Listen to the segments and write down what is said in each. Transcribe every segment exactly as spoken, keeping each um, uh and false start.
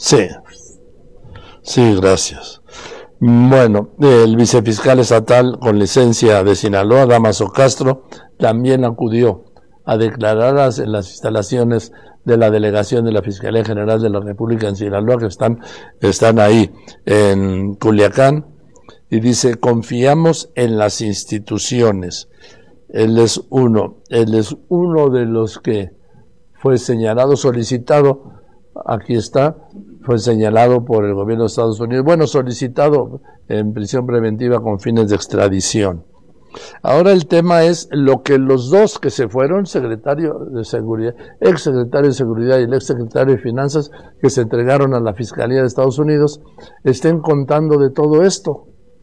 Sí, sí, gracias. Bueno, el vicefiscal estatal con licencia de Sinaloa, Dámaso Castro, también acudió a declarar en las instalaciones de la delegación de la Fiscalía General de la República en Sinaloa, que están, están ahí en Culiacán, y dice: confiamos en las instituciones. Él es uno, él es uno de los que fue señalado, solicitado, aquí está, fue señalado por el gobierno de Estados Unidos, bueno, solicitado en prisión preventiva con fines de extradición. Ahora el tema es lo que los dos que se fueron, secretario de Seguridad, ex secretario de Seguridad y el ex secretario de Finanzas, que se entregaron a la Fiscalía de Estados Unidos, estén contando de todo esto,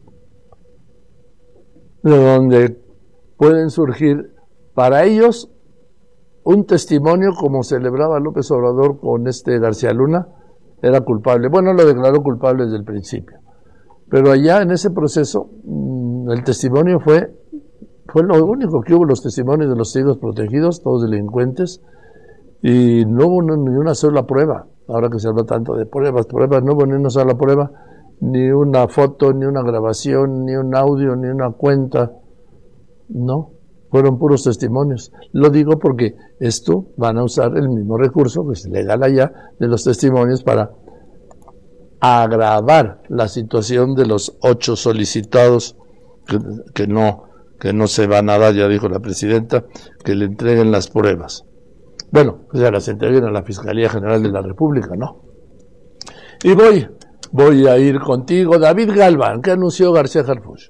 de donde pueden surgir para ellos un testimonio como celebraba López Obrador con este García Luna. Era culpable, bueno, lo declaró culpable desde el principio, pero allá en ese proceso el testimonio fue fue lo único que hubo, los testimonios de los testigos protegidos, todos delincuentes, y no hubo ni una sola prueba. Ahora que se habla tanto de pruebas, pruebas, no hubo ni una sola prueba, ni una foto, ni una grabación, ni un audio, ni una cuenta, no, fueron puros testimonios. Lo digo porque esto van a usar el mismo recurso, que es legal allá, de los testimonios para agravar la situación de los ocho solicitados que, que no que no se van a dar, ya dijo la presidenta, que le entreguen las pruebas. Bueno, pues ya las entreguen a la Fiscalía General de la República, ¿no? Y voy, voy a ir contigo, David Galván, ¿qué anunció García Harfuch?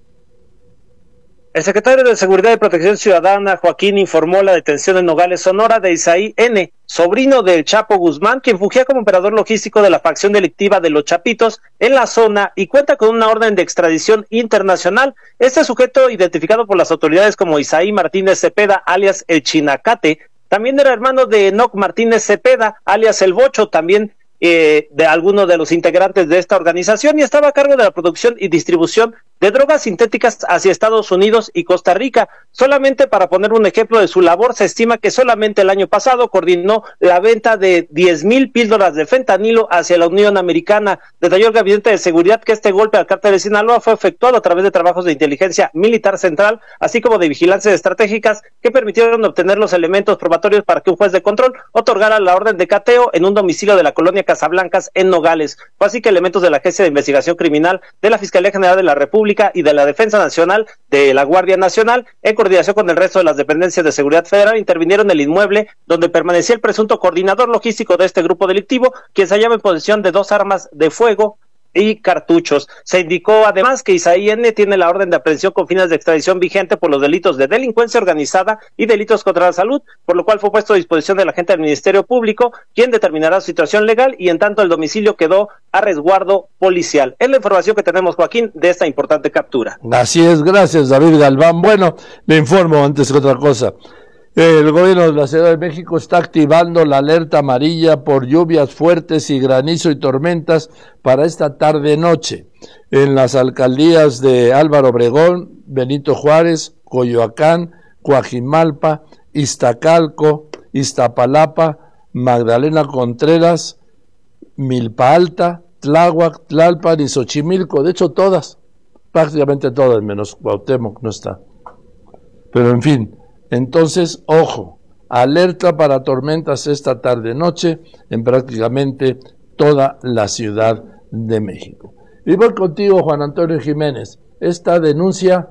El secretario de Seguridad y Protección Ciudadana, Joaquín, informó la detención en Nogales, Sonora, de Isaí N., sobrino del Chapo Guzmán, quien fungía como operador logístico de la facción delictiva de Los Chapitos en la zona y cuenta con una orden de extradición internacional. Este sujeto, identificado por las autoridades como Isaí Martínez Cepeda, alias El Chinacate, también era hermano de Enoc Martínez Cepeda, alias El Bocho, también eh, de alguno de los integrantes de esta organización, y estaba a cargo de la producción y distribución de drogas sintéticas hacia Estados Unidos y Costa Rica. Solamente para poner un ejemplo de su labor, se estima que solamente el año pasado coordinó la venta de diez mil píldoras de fentanilo hacia la Unión Americana. Detalló el Gabinete de Seguridad que este golpe al cártel de Sinaloa fue efectuado a través de trabajos de inteligencia militar central, así como de vigilancia estratégicas, que permitieron obtener los elementos probatorios para que un juez de control otorgara la orden de cateo en un domicilio de la colonia Casablancas en Nogales. Fue así que elementos de la Agencia de Investigación Criminal de la Fiscalía General de la República y de la Defensa Nacional de la Guardia Nacional, en coordinación con el resto de las dependencias de seguridad federal, intervinieron en el inmueble donde permanecía el presunto coordinador logístico de este grupo delictivo, quien se hallaba en posesión de dos armas de fuego y cartuchos. Se indicó además que Isaí N. tiene la orden de aprehensión con fines de extradición vigente por los delitos de delincuencia organizada y delitos contra la salud, por lo cual fue puesto a disposición del agente del Ministerio Público, quien determinará su situación legal, y en tanto el domicilio quedó a resguardo policial. Es la información que tenemos, Joaquín, de esta importante captura. Así es, gracias David Galván. Bueno, le informo antes que otra cosa. El gobierno de la Ciudad de México está activando la alerta amarilla por lluvias fuertes y granizo y tormentas para esta tarde-noche en las alcaldías de Álvaro Obregón, Benito Juárez, Coyoacán, Coajimalpa, Iztacalco, Iztapalapa, Magdalena Contreras, Milpa Alta, Tláhuac, Tlalpan y Xochimilco. De hecho, todas, prácticamente todas, menos Cuauhtémoc no está. Pero en fin. Entonces, ojo, alerta para tormentas esta tarde-noche en prácticamente toda la Ciudad de México. Y voy contigo, Juan Antonio Jiménez. Esta denuncia,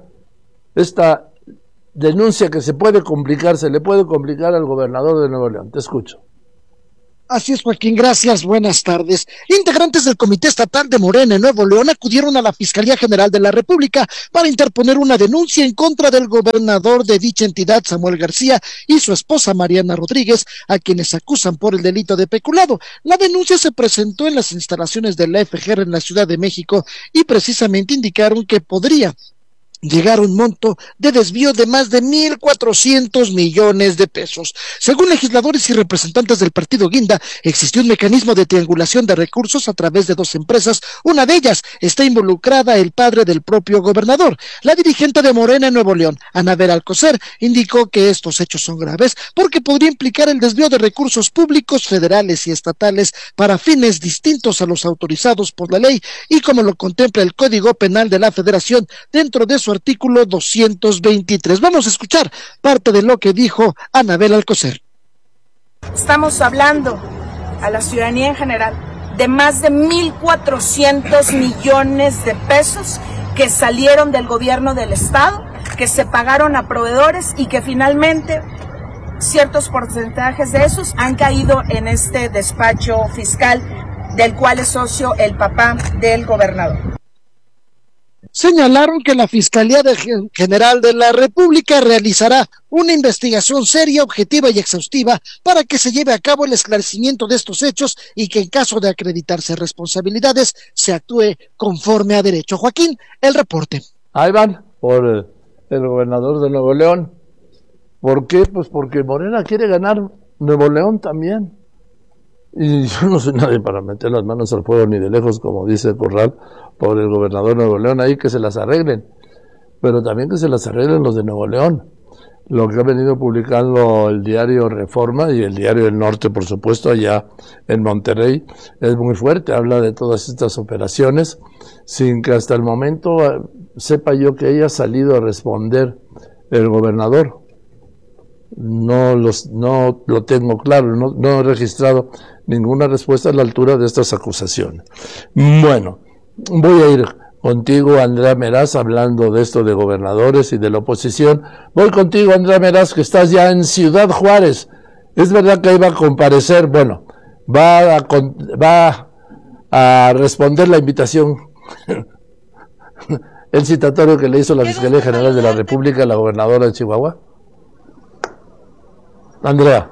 esta denuncia que se puede complicar, se le puede complicar al gobernador de Nuevo León. Te escucho. Así es, Joaquín, gracias, buenas tardes. Integrantes del Comité Estatal de Morena en Nuevo León acudieron a la Fiscalía General de la República para interponer una denuncia en contra del gobernador de dicha entidad, Samuel García, y su esposa Mariana Rodríguez, a quienes acusan por el delito de peculado. La denuncia se presentó en las instalaciones de la F G R en la Ciudad de México y precisamente indicaron que podría llegar a un monto de desvío de más de mil cuatrocientos millones de pesos. Según legisladores y representantes del partido Guinda, existió un mecanismo de triangulación de recursos a través de dos empresas. Una de ellas está involucrada el padre del propio gobernador. La dirigente de Morena en Nuevo León, Anabel Alcocer, indicó que estos hechos son graves porque podría implicar el desvío de recursos públicos federales y estatales para fines distintos a los autorizados por la ley y como lo contempla el Código Penal de la Federación dentro de su artículo doscientos veintitrés. Vamos a escuchar parte de lo que dijo Anabel Alcocer. Estamos hablando a la ciudadanía en general de más de mil cuatrocientos millones de pesos que salieron del gobierno del estado, que se pagaron a proveedores y que finalmente ciertos porcentajes de esos han caído en este despacho fiscal del cual es socio el papá del gobernador. Señalaron que la Fiscalía General de la República realizará una investigación seria, objetiva y exhaustiva para que se lleve a cabo el esclarecimiento de estos hechos y que en caso de acreditarse responsabilidades se actúe conforme a derecho. Joaquín, el reporte. Ahí van por el, el gobernador de Nuevo León. ¿Por qué? Pues porque Morena quiere ganar Nuevo León también. Y yo no soy nadie para meter las manos al fuego ni de lejos, como dice Corral, por el gobernador de Nuevo León, ahí que se las arreglen, pero también que se las arreglen los de Nuevo León. Lo que ha venido publicando el diario Reforma y el diario del Norte, por supuesto, allá en Monterrey, es muy fuerte, habla de todas estas operaciones, sin que hasta el momento sepa yo que haya salido a responder el gobernador. No los, no lo tengo claro, no, no he registrado ninguna respuesta a la altura de estas acusaciones. Bueno, voy a ir contigo, Andrea Meraz, hablando de esto de gobernadores y de la oposición. Voy contigo, Andrea Meraz, que estás ya en Ciudad Juárez. Es verdad que ahí va a comparecer, bueno, va a, va a responder la invitación, el citatorio que le hizo la Fiscalía General de la República a la gobernadora de Chihuahua. Andrea.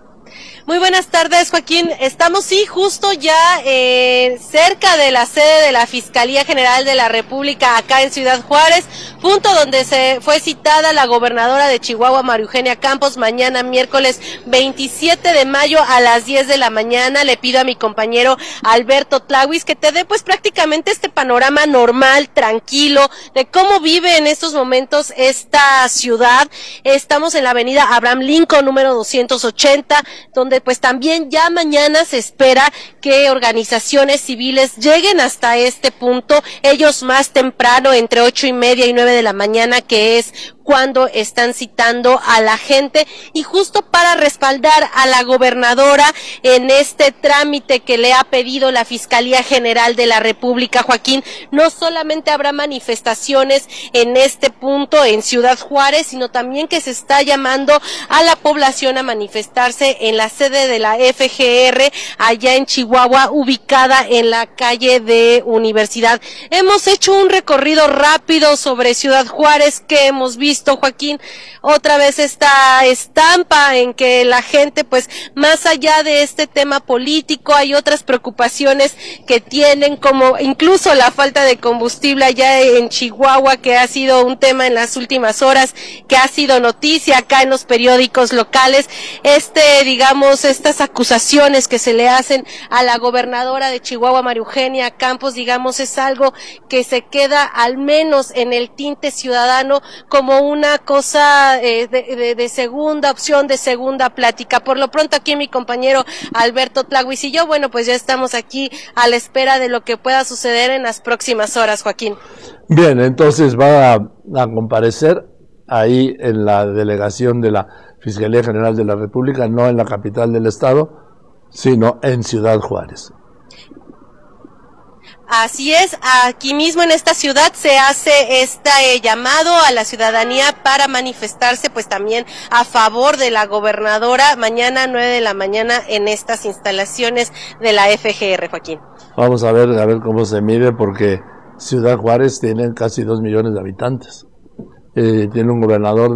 Muy buenas tardes, Joaquín. Estamos, sí, justo ya eh, cerca de la sede de la Fiscalía General de la República, acá en Ciudad Juárez, punto donde se fue citada la gobernadora de Chihuahua, María Eugenia Campos, mañana miércoles veintisiete de mayo a las diez de la mañana. Le pido a mi compañero Alberto Tlahuis que te dé pues prácticamente este panorama normal, tranquilo, de cómo vive en estos momentos esta ciudad. Estamos en la avenida Abraham Lincoln, número doscientos ochenta, donde pues también ya mañana se espera que organizaciones civiles lleguen hasta este punto, ellos más temprano, entre ocho y media y nueve de la mañana, que es cuando están citando a la gente, y justo para respaldar a la gobernadora en este trámite que le ha pedido la Fiscalía General de la República, Joaquín. No solamente habrá manifestaciones en este punto en Ciudad Juárez, sino también que se está llamando a la población a manifestarse en la sede de la F G R allá en Chihuahua, ubicada en la calle de Universidad. Hemos hecho un recorrido rápido sobre Ciudad Juárez que hemos visto, Joaquín, otra vez esta estampa en que la gente, pues más allá de este tema político, hay otras preocupaciones que tienen, como incluso la falta de combustible allá en Chihuahua, que ha sido un tema en las últimas horas, que ha sido noticia acá en los periódicos locales. Este, digamos, estas acusaciones que se le hacen a la gobernadora de Chihuahua, María Eugenia Campos, digamos, es algo que se queda al menos en el tinte ciudadano como una cosa eh, de, de, de segunda opción, de segunda plática. Por lo pronto aquí mi compañero Alberto Tlahuis y yo, bueno, pues ya estamos aquí a la espera de lo que pueda suceder en las próximas horas, Joaquín. Bien, entonces va a, a comparecer ahí en la delegación de la Fiscalía General de la República, no en la capital del estado, sino en Ciudad Juárez. Así es, aquí mismo en esta ciudad se hace este eh, llamado a la ciudadanía para manifestarse pues también a favor de la gobernadora mañana nueve de la mañana en estas instalaciones de la F G R, Joaquín. Vamos a ver, a ver cómo se mide, porque Ciudad Juárez tiene casi dos millones de habitantes. Eh, tiene un gobernador